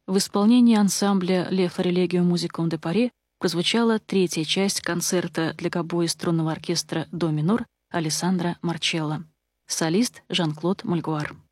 в исполнении ансамбля «Le Florilegio Musicum de Paris» прозвучала третья часть концерта для гобои струнного оркестра «До минор» Алессандро Марчелло. Солист Жан-Клод Мальгуар.